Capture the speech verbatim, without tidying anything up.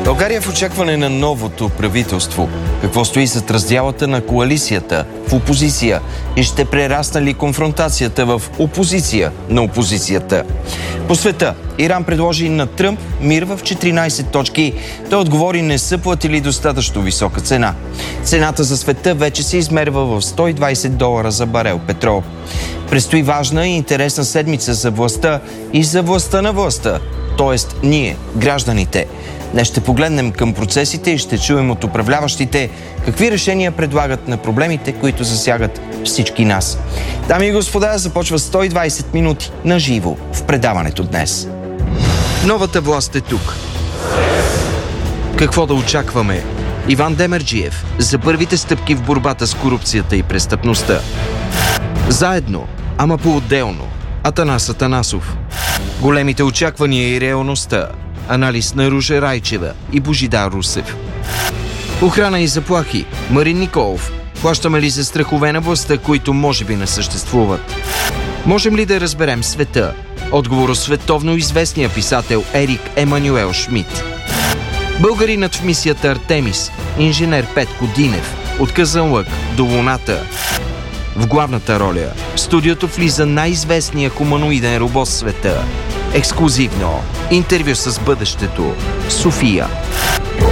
България в очакване на новото правителство. Какво стои зад раздялата на коалицията в опозиция и ще прерасна ли конфронтацията в опозиция на опозицията? По света Иран предложи на Тръмп мир в четиринайсет точки. Той отговори: не са платили достатъчно висока цена. Цената за света вече се измерва в сто и двайсет долара за барел петрол. Предстои важна и интересна седмица за властта и за властта на властта, т.е. ние, гражданите. Днес ще погледнем към процесите и ще чуем от управляващите какви решения предлагат на проблемите, които засягат всички нас. Дами и господа, започва сто и двайсет минути на живо в предаването днес. Новата власт е тук. Какво да очакваме? Иван Демерджиев за първите стъпки в борбата с корупцията и престъпността. Заедно, ама по-отделно. Атанас Атанасов. Големите очаквания и реалността. Анализ на Ружа Райчева и Божидар Русев. Охрана и заплахи. Марин Николов. Плащаме ли за страхове на властта, които може би не съществуват? Можем ли да разберем света? Отговор от световно известния писател Ерик Емануел Шмидт. Българинът в мисията Артемис. Инженер Петко Динев. От Казанлък до Луната. В главната роля в студиото влиза най-известния хуманоиден робот в света. Ексклузивно интервю с бъдещето. София.